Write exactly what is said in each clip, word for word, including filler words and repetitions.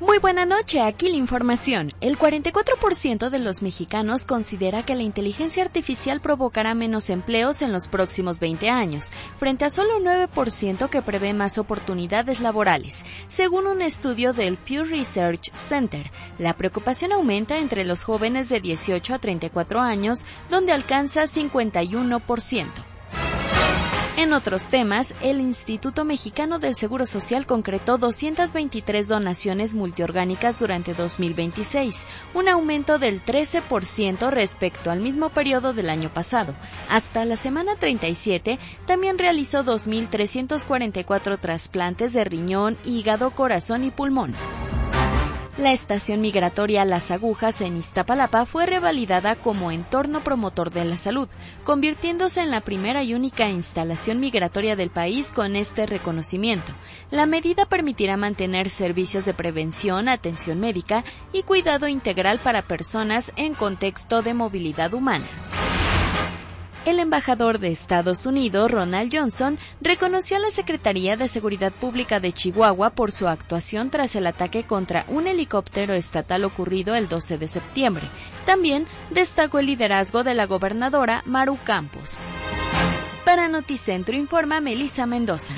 Muy buena noche, aquí la información. El cuarenta y cuatro por ciento de los mexicanos considera que la inteligencia artificial provocará menos empleos en los próximos veinte años, frente a solo un nueve por ciento que prevé más oportunidades laborales. Según un estudio del Pew Research Center, la preocupación aumenta entre los jóvenes de dieciocho a treinta y cuatro años, donde alcanza cincuenta y uno por ciento. En otros temas, el Instituto Mexicano del Seguro Social concretó doscientas veintitrés donaciones multiorgánicas durante dos mil veintiséis, un aumento del trece por ciento respecto al mismo periodo del año pasado. Hasta la semana treinta y siete, también realizó dos mil trescientos cuarenta y cuatro trasplantes de riñón, hígado, corazón y pulmón. La estación migratoria Las Agujas en Iztapalapa fue revalidada como entorno promotor de la salud, convirtiéndose en la primera y única instalación migratoria del país con este reconocimiento. La medida permitirá mantener servicios de prevención, atención médica y cuidado integral para personas en contexto de movilidad humana. El embajador de Estados Unidos, Ronald Johnson, reconoció a la Secretaría de Seguridad Pública de Chihuahua por su actuación tras el ataque contra un helicóptero estatal ocurrido el doce de septiembre. También destacó el liderazgo de la gobernadora Maru Campos. Para Noticentro informa Melissa Mendoza.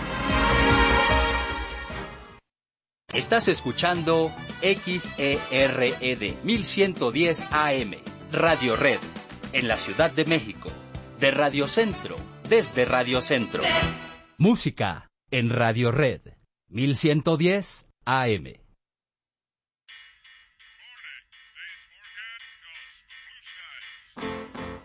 Estás escuchando X E R E D mil ciento diez A M, Radio Red. En la Ciudad de México, de Radio Centro, desde Radio Centro. Música en Radio Red, mil ciento diez A M.